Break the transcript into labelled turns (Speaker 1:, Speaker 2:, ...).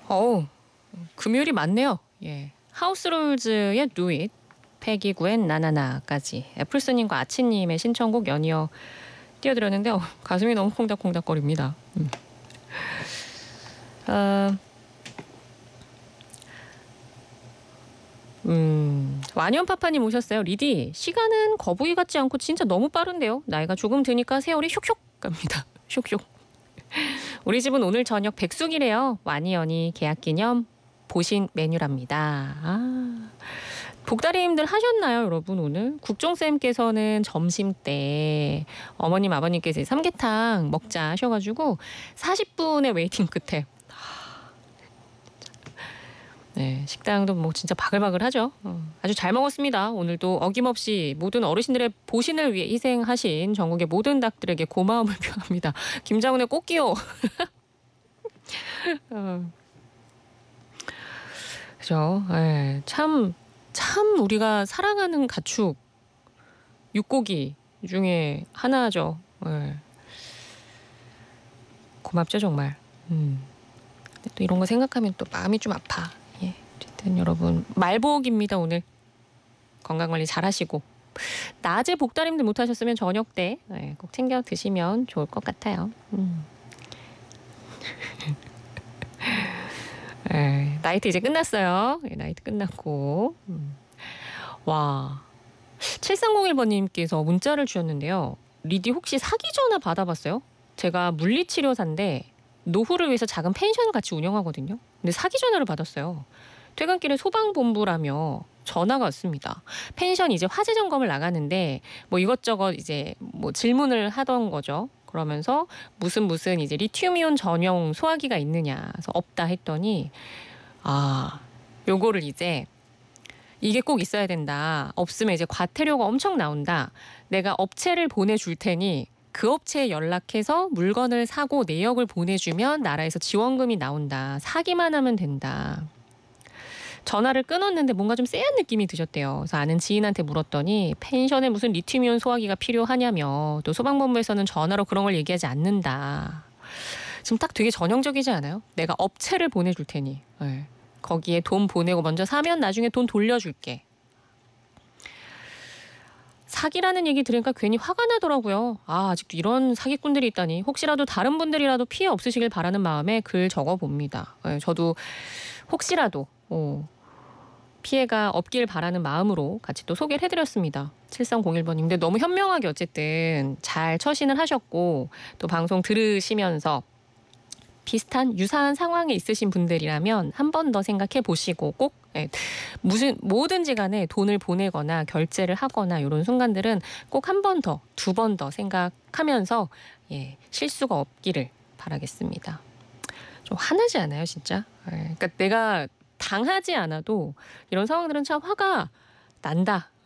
Speaker 1: 어우, 금요일이 많네요. 예. 하우스롤즈의 Do It, 패기구의 나나나까지 애플스님과 아치님의 신청곡 연이어 띄워드렸는데 가슴이 너무 콩닥콩닥거립니다. 어, 완연파파님 오셨어요. 리디, 시간은 거북이 같지 않고 진짜 너무 빠른데요. 나이가 조금 드니까 세월이 슉슉 갑니다. 슉슉. 우리 집은 오늘 저녁 백숙이래요. 와니연이 계약기념 보신 메뉴랍니다. 아, 복다리님들 하셨나요, 여러분? 오늘 국종쌤께서는 점심 때 어머님 아버님께서 삼계탕 먹자 하셔가지고 40분의 웨이팅 끝에 네, 식당도 뭐 진짜 바글바글하죠. 아주 잘 먹었습니다. 오늘도 어김없이 모든 어르신들의 보신을 위해 희생하신 전국의 모든 닭들에게 고마움을 표합니다. 김장훈의 꽃기호. 그죠. 예, 참 우리가 사랑하는 가축 육고기 중에 하나죠. 예. 고맙죠 정말. 또 이런 거 생각하면 또 마음이 좀 아파. 예. 어쨌든 여러분 말복입니다 오늘. 건강관리 잘하시고 낮에 복다림들 못하셨으면 저녁 때 꼭 챙겨 드시면 좋을 것 같아요. 나이트 이제 끝났어요. 나이트 끝났고. 와. 7301번님께서 문자를 주셨는데요. 리디 혹시 사기 전화 받아봤어요? 제가 물리치료사인데 노후를 위해서 작은 펜션을 같이 운영하거든요. 근데 사기 전화를 받았어요. 퇴근길에 소방본부라며 전화가 왔습니다. 펜션 이제 화재 점검을 나가는데 뭐 이것저것 이제 뭐 질문을 하던 거죠. 그러면서 무슨 이제 리튬이온 전용 소화기가 있느냐. 그래서 없다 했더니 요거를 이제 이게 꼭 있어야 된다. 없으면 이제 과태료가 엄청 나온다. 내가 업체를 보내줄 테니 그 업체에 연락해서 물건을 사고 내역을 보내주면 나라에서 지원금이 나온다. 사기만 하면 된다. 전화를 끊었는데 뭔가 좀 쎄한 느낌이 드셨대요. 그래서 아는 지인한테 물었더니 펜션에 무슨 리튬이온 소화기가 필요하냐며 또 소방본부에서는 전화로 그런 걸 얘기하지 않는다. 지금 딱 되게 전형적이지 않아요? 내가 업체를 보내줄 테니. 네. 거기에 돈 보내고 먼저 사면 나중에 돈 돌려줄게. 사기라는 얘기 들으니까 괜히 화가 나더라고요. 아직도 이런 사기꾼들이 있다니. 혹시라도 다른 분들이라도 피해 없으시길 바라는 마음에 글 적어봅니다. 저도 혹시라도 피해가 없길 바라는 마음으로 같이 또 소개를 해드렸습니다. 7301번님. 근데 너무 현명하게 어쨌든 잘 처신을 하셨고 또 방송 들으시면서 비슷한 유사한 상황에 있으신 분들이라면 한 번 더 생각해 보시고 꼭 뭐든지 간에 돈을 보내거나 결제를 하거나 이런 순간들은 꼭 한 번 더, 두 번 더 생각하면서 실수가 없기를 바라겠습니다. 좀 화나지 않아요, 진짜? 그러니까 내가 당하지 않아도 이런 상황들은 참 화가 난다.